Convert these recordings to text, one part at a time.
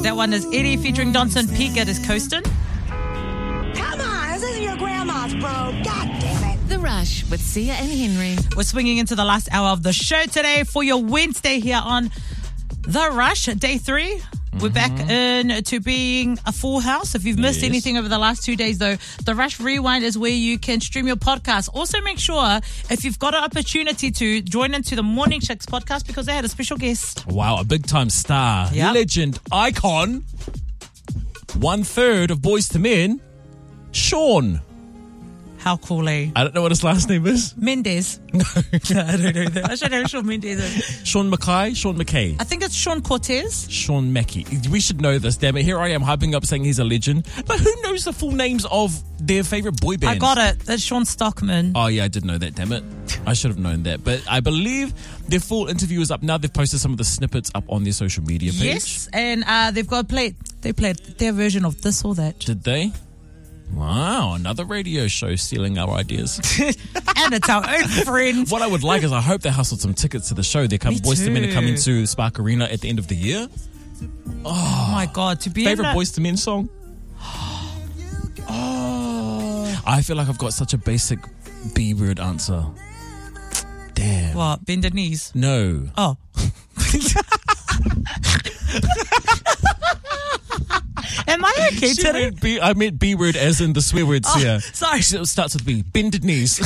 That one is Eddie featuring Donson Peak at his Coastin'. Come on, this isn't your grandma's, bro. God damn it. The Rush with Sia and Henry. We're swinging into the last hour of the show today for your Wednesday here on The Rush, day 3. We're back into being a full house. If you've missed anything over the last 2 days, though, The Rush Rewind is where you can stream your podcast. Also, make sure, if you've got an opportunity to join into the Morning Chicks podcast because they had a special guest. Wow, a big-time star, legend, icon, 1/3 of Boyz II Men, Shawn. How cool, eh? I don't know what his last name is. Mendes. No. I don't know that. I should know Shawn Mendes is. Shawn McKay? I think it's Sean Cortez. Shawn Mackey. We should know this, damn it. Here I am hyping up saying he's a legend. But who knows the full names of their favourite boy bands? I got it. That's Sean Stockman. Oh, yeah, I did know that, damn it. I should have known that. But I believe their full interview is up now. They've posted some of the snippets up on their social media page. Yes, and they've got they played their version of This or That. Did they? Wow, another radio show stealing our ideas. And it's our own friend. What I would like is I hope they hustled some tickets to the show. Boyz II Men are coming to Spark Arena at the end of the year. Oh my God, to be favorite Boyz II Men song? I feel like I've got such a basic B-word answer. Damn. What, Bended Knees? No. Oh. Am I okay today? I meant B-word as in the swear words here. Sorry. It starts with B. Bended knees.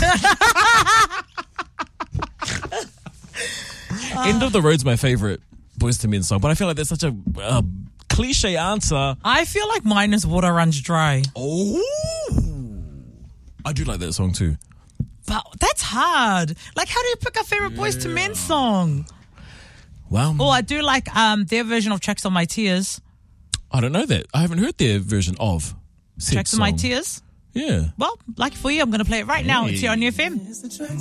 End of the Road's my favourite Boyz II Men song, but I feel like that's such a cliche answer. I feel like mine is Water Runs Dry. Oh. I do like that song too. But that's hard. Like, how do you pick a favourite Boyz II Men song? Well. Oh, I do like their version of Tracks on My Tears. I don't know that. I haven't heard their version of Tracks on My Tears? Yeah. Well, lucky for you, I'm going to play it right now. It's here on UFM.